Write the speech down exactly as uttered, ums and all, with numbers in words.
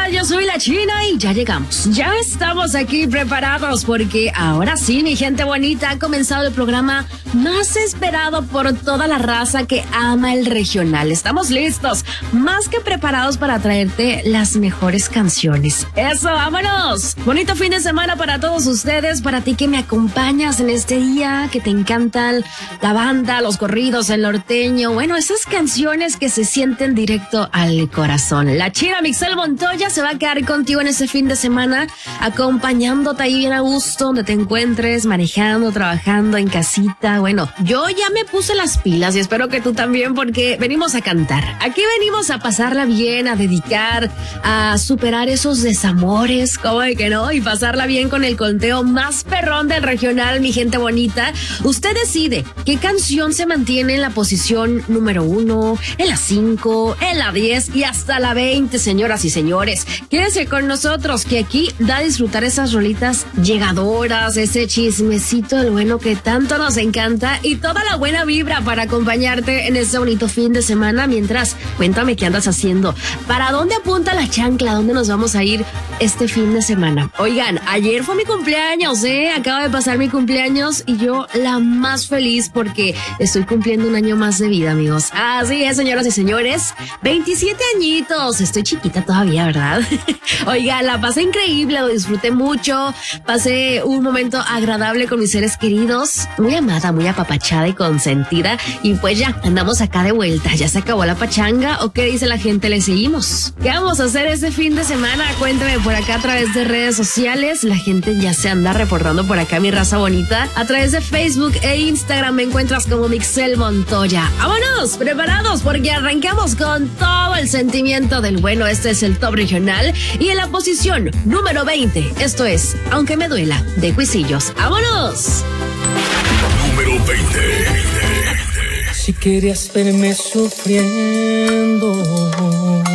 Yo soy la China y ya llegamos. Ya estamos aquí preparados porque ahora sí, mi gente bonita, ha comenzado el programa más esperado por toda la raza que ama el regional. Estamos listos, más que preparados para traerte las mejores canciones. ¡Eso, vámonos! Bonito fin de semana para todos ustedes, para ti que me acompañas en este día, que te encantan la banda, los corridos, el norteño, bueno, esas canciones que se sienten directo al corazón. La China Mixel Montoya se va a quedar contigo en ese fin de semana, acompañándote ahí bien a gusto, donde te encuentres, manejando, trabajando en casita. Bueno, yo ya me puse las pilas y espero que tú también, porque venimos a cantar. Aquí venimos a pasarla bien, a dedicar, a superar esos desamores, como de que no, y pasarla bien con el conteo más perrón del regional, mi gente bonita. Usted decide qué canción se mantiene en la posición número uno, en la cinco, en la diez y hasta la veinte, señoras y señores. Quédense con nosotros, que aquí da a disfrutar esas rolitas llegadoras, ese chismecito del bueno que tanto nos encanta y toda la buena vibra para acompañarte en este bonito fin de semana. Mientras, cuéntame qué andas haciendo, para dónde apunta la chancla, dónde nos vamos a ir este fin de semana. Oigan, ayer fue mi cumpleaños, ¿eh? Acaba de pasar mi cumpleaños y yo la más feliz porque estoy cumpliendo un año más de vida, amigos. Así es, señoras y señores, veintisiete añitos, estoy chiquita todavía, ¿verdad? Oiga, la pasé increíble, lo disfruté mucho, pasé un momento agradable con mis seres queridos, muy amada, muy apapachada y consentida, y pues ya, andamos acá de vuelta. ¿Ya se acabó la pachanga o qué dice la gente? ¿Le seguimos? ¿Qué vamos a hacer este fin de semana? Cuénteme por acá a través de redes sociales. La gente ya se anda reportando por acá, mi raza bonita. A través de Facebook e Instagram me encuentras como Mixel Montoya. ¡Vámonos! ¿Preparados? Porque arrancamos con todo el sentimiento del bueno. Este es el Top Regional y en la posición número veinte, esto es Aunque me duela, de Cuisillos. ¡Vámonos! Número veinte. Si querías verme sufriendo,